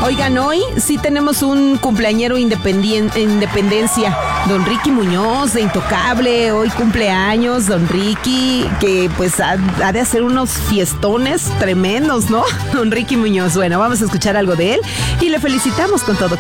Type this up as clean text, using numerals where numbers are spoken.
Oigan, hoy sí tenemos un cumpleañero Independencia, don Ricky Muñoz, de Intocable. Hoy cumpleaños, don Ricky, que pues ha de hacer unos fiestones tremendos, ¿no? Don Ricky Muñoz. Bueno, vamos a escuchar algo de él y le felicitamos con todo